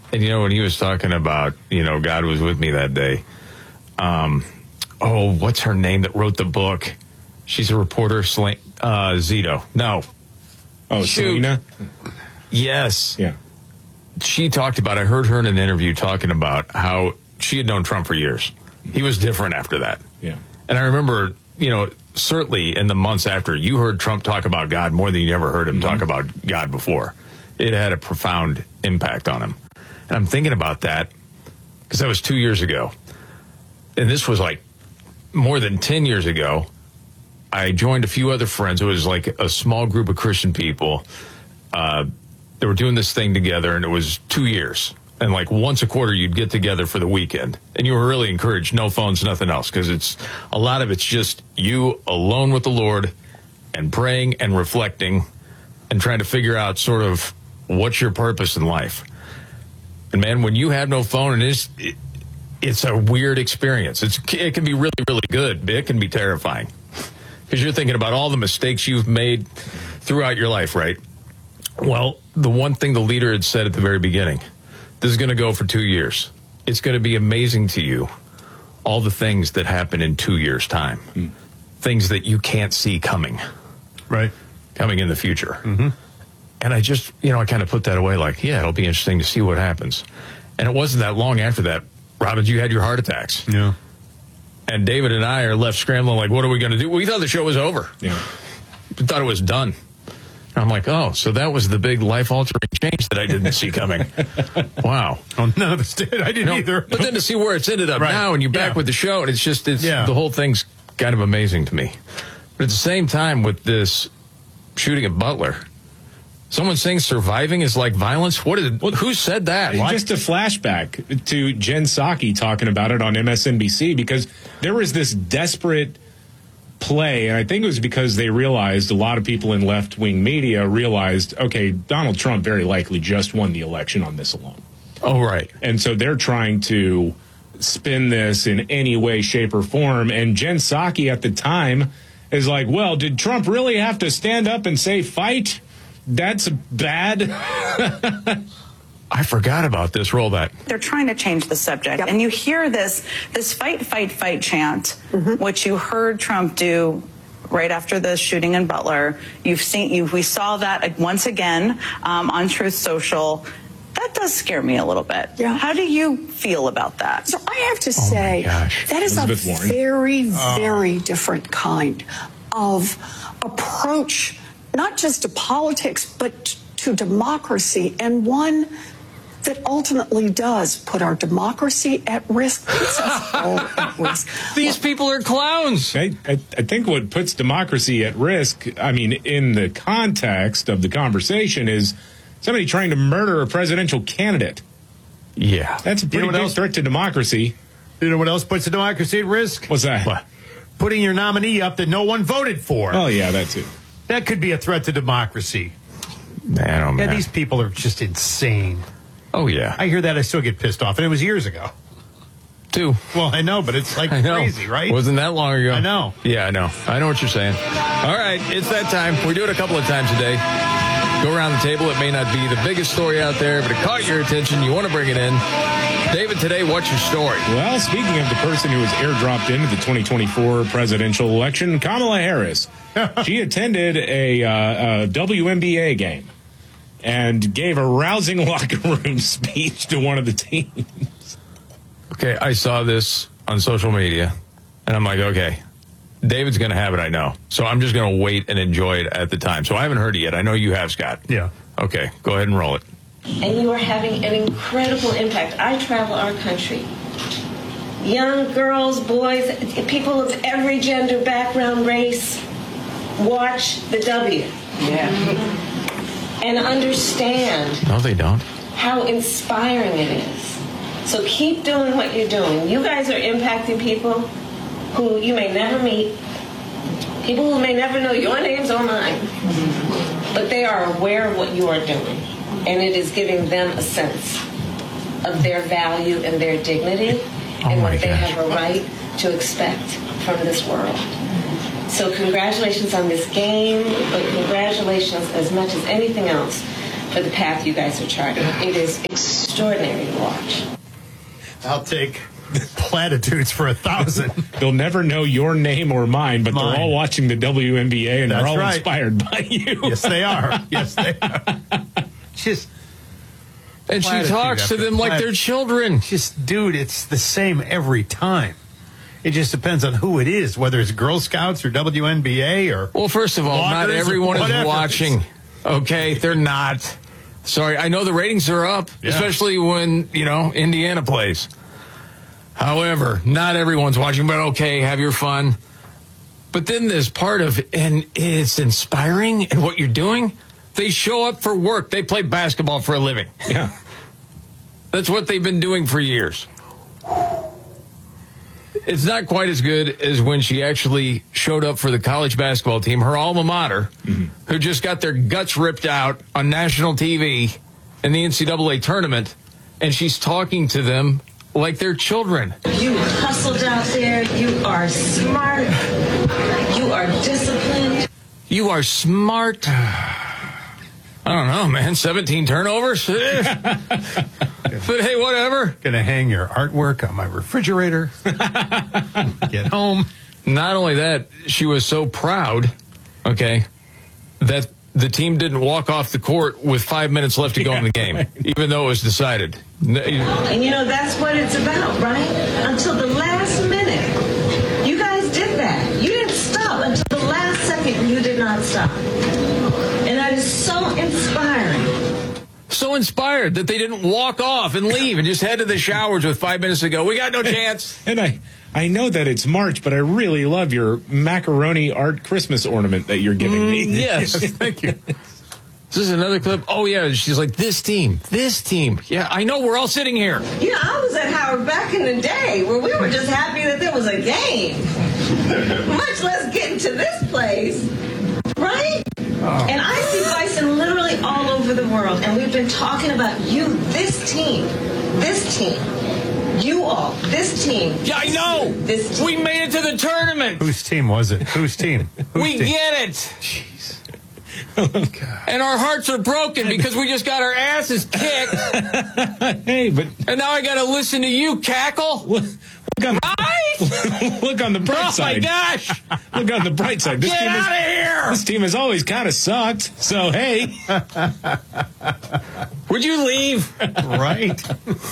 And, when he was talking about, God was with me that day. What's her name that wrote the book? She's a reporter, Zito. No. Oh, Selena? Yes. Yeah. She talked about, I heard her in an interview talking about how she had known Trump for years. He was different after that. Yeah. And I remember, certainly in the months after, you heard Trump talk about God more than you ever heard him talk about God before. It had a profound impact on him. And I'm thinking about that because that was 2 years ago. And this was like more than 10 years ago. I joined a few other friends. It was like a small group of Christian people. They were doing this thing together, and it was 2 years. And like once a quarter, you'd get together for the weekend. And you were really encouraged. No phones, nothing else. Because a lot of it's just you alone with the Lord and praying and reflecting and trying to figure out sort of what's your purpose in life. And man, when you have no phone, and it's a weird experience. It can be really, really good, but it can be terrifying. Because you're thinking about all the mistakes you've made throughout your life, right? Well, the one thing the leader had said at the very beginning, this is going to go for 2 years. It's going to be amazing to you, all the things that happen in 2 years' time. Things that you can't see coming. Right. Coming in the future. Mm-hmm. And I just, I kind of put that away like, yeah, it'll be interesting to see what happens. And it wasn't that long after that, Robbins, you had your heart attacks. Yeah. And David and I are left scrambling like, what are we going to do? We thought the show was over. Yeah. We thought it was done. And I'm like, oh, so that was the big life-altering change that I didn't see coming. Wow. Oh, none of us did. I didn't either. But then to see where it's ended up now, and you're back with the show, and it's the whole thing's kind of amazing to me. But at the same time, with this shooting at Butler, someone saying surviving is like violence? Who said that? Just a flashback to Jen Psaki talking about it on MSNBC, because there was this desperate play, and I think it was because they realized, a lot of people in left-wing media realized, okay, Donald Trump very likely just won the election on this alone. Oh, right. And so they're trying to spin this in any way, shape, or form. And Jen Psaki at the time is like, well, did Trump really have to stand up and say fight? That's bad. I forgot about this. Roll that. They're trying to change the subject. Yep. And you hear this fight, fight, fight chant, which you heard Trump do right after the shooting in Butler. We saw that once again on Truth Social. That does scare me a little bit. Yeah. How do you feel about that? So I have to say, that is Elizabeth a very, very different kind of approach, not just to politics, but to democracy, and one that ultimately does put our democracy at risk, puts us all at risk. These people are clowns. I think what puts democracy at risk, in the context of the conversation, is somebody trying to murder a presidential candidate. Yeah. That's a pretty big threat to democracy. You know what else puts the democracy at risk? What's that? What? Putting your nominee up that no one voted for. Oh, yeah, that too. That could be a threat to democracy. Man, oh, man. Yeah, these people are just insane. Oh, yeah. I hear that. I still get pissed off. And it was years ago. Too. Well, I know, but it's like crazy, right? Wasn't that long ago. I know. Yeah, I know. I know what you're saying. All right, it's that time. We do it a couple of times a day. Go around the table. It may not be the biggest story out there, but it caught your attention. You want to bring it in. David, today, what's your story? Well, speaking of the person who was airdropped into the 2024 presidential election, Kamala Harris. She attended a WNBA game and gave a rousing locker room speech to one of the teams. Okay, I saw this on social media, and I'm like, okay, David's going to have it, I know. So I'm just going to wait and enjoy it at the time. So I haven't heard it yet. I know you have, Scott. Yeah. Okay, go ahead and roll it. And you are having an incredible impact. I travel our country. Young girls, boys, people of every gender, background, race, watch the W. Yeah. And understand. No, they don't. How inspiring it is. So keep doing what you're doing. You guys are impacting people who you may never meet, people who may never know your names or mine, but they are aware of what you are doing, and it is giving them a sense of their value and their dignity and what they have a right to expect from this world. So congratulations on this game, but congratulations as much as anything else for the path you guys are charting. It is extraordinary to watch. I'll take platitudes for 1,000. They'll never know your name or mine, but they're all watching the WNBA and they're all inspired by you. Yes, they are. Yes, they are. Just. And she talks to them like they're children. Just, dude, it's the same every time. It just depends on who it is, whether it's Girl Scouts or WNBA or. Well, first of all, not everyone is watching. Okay, they're not. Sorry, I know the ratings are up, especially when, Indiana plays. However, not everyone's watching, but okay, have your fun. But then there's part of, and it's inspiring in what you're doing. They show up for work. They play basketball for a living. Yeah. That's what they've been doing for years. It's not quite as good as when she actually showed up for the college basketball team, her alma mater, who just got their guts ripped out on national TV in the NCAA tournament, and she's talking to them like they're children. You hustled out there. You are smart. You are disciplined. You are smart. I don't know, man. 17 turnovers? But hey, whatever. Gonna hang your artwork on my refrigerator. Get home. Not only that, she was so proud, that the team didn't walk off the court with 5 minutes left to go in the game, even though it was decided. And that's what it's about, right? Until the last minute. You guys did that. You didn't stop until the last second. You did not stop. And that is so inspiring. So inspired that they didn't walk off and leave and just head to the showers with 5 minutes to go. We got no chance. And I know that it's March, but I really love your macaroni art Christmas ornament that you're giving me. Yes. Thank you. This is another clip. Oh, yeah. She's like, this team. Yeah, I know. We're all sitting here. I was at Howard back in the day where we were just happy that there was a game. Much less getting to this place. Right? Oh. And I see Bison literally all over the world. And we've been talking about you, this team, you all, this team. Yeah, I know. This team. We made it to the tournament. Whose team was it? Whose team? We get it. Jeez. And our hearts are broken because we just got our asses kicked. Hey, but. And now I got to listen to you cackle. Look on the bright side. Oh, my gosh. Look on the bright side. Get out of here. This team has always kind of sucked. So, hey. Would you leave? Right.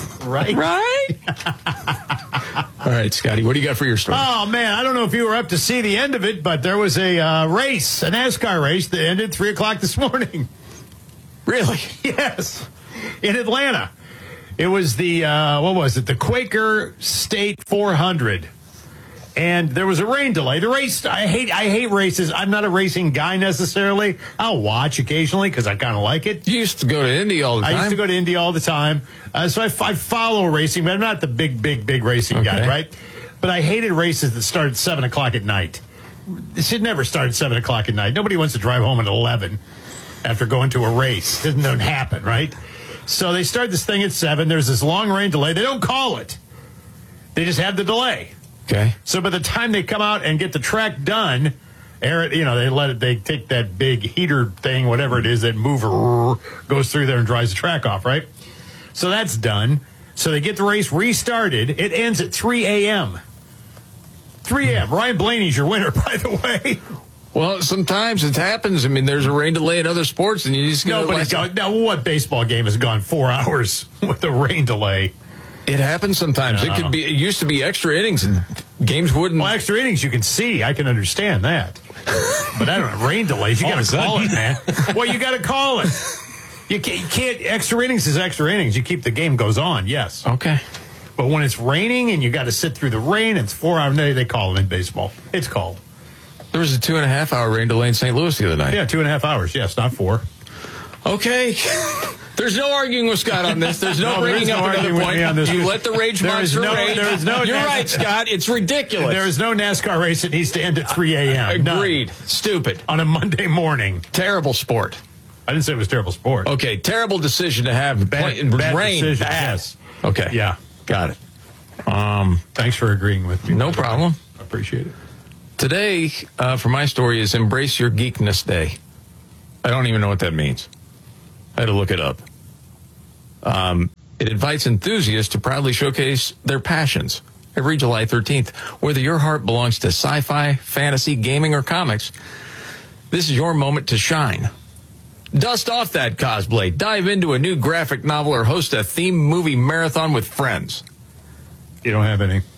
All right, Scotty, what do you got for your story? Oh, man, I don't know if you were up to see the end of it, but there was a race, a NASCAR race that ended 3 o'clock this morning. Really? Yes. In Atlanta. It was the Quaker State 400. And there was a rain delay. The race, I hate races. I'm not a racing guy necessarily. I'll watch occasionally because I kind of like it. You used to go to Indy all the time. I used to go to Indy all the time. So I follow racing, but I'm not the big racing guy, right? But I hated races that started 7 o'clock at night. It should never start at 7 o'clock at night. Nobody wants to drive home at 11 after going to a race. It doesn't happen, right? So they start this thing at 7. There's this long rain delay. They don't call it. They just have the delay. Okay. So by the time they come out and get the track done, they take that big heater thing, whatever it is, that mover goes through there and dries the track off, right? So that's done. So they get the race restarted. It ends at 3 a.m. 3 a.m. Ryan Blaney's your winner, by the way. Well, sometimes it happens. I mean, there's a rain delay in other sports, and you just now, what baseball game has gone 4 hours with a rain delay? It happens sometimes. It used to be extra innings, and games wouldn't. Well, extra innings you can see. I can understand that. But I don't know. Rain delays, you got to call it, man. Well, you got to call it. You can't. Extra innings is extra innings. You keep the game goes on. Yes. Okay. But when it's raining and you got to sit through the rain, it's 4 hours. They call it in baseball. It's called. There was a 2.5 hour rain delay in St. Louis the other night. Yeah, 2.5 hours. Yes, not 4. Okay. There's no arguing with Scott on this. There's no bringing up another point. You let the rage monster rage. You're right, Scott. It's ridiculous. There is no NASCAR race that needs to end at 3 a.m. Agreed. None. Stupid. On a Monday morning. Terrible sport. I didn't say it was terrible sport. Okay, terrible decision to have bad rain. Decision, bad. Yes. Okay. Yeah. Got it. Thanks for agreeing with me. No problem. I appreciate it. Today, for my story, is Embrace Your Geekness Day. I don't even know what that means. I had to look it up. It invites enthusiasts to proudly showcase their passions every July 13th. Whether your heart belongs to sci-fi, fantasy, gaming, or comics, this is your moment to shine. Dust off that cosplay, dive into a new graphic novel, or host a themed movie marathon with friends. You don't have any.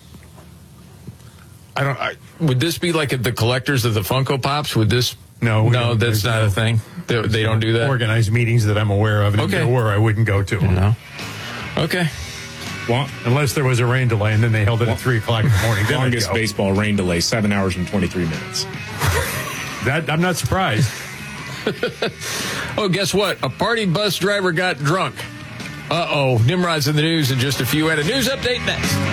Would this be like the collectors of the Funko Pops? Would this? No, that's not a thing. They don't do that. Organized meetings that I'm aware of, and if there were, I wouldn't go to. No. Okay. Well, unless there was a rain delay, and then they held it at 3 o'clock in the morning. Longest baseball rain delay, 7 hours and 23 minutes. That I'm not surprised. Oh, guess what? A party bus driver got drunk. Uh-oh. Nimrod's in the news in just a few, and a news update next.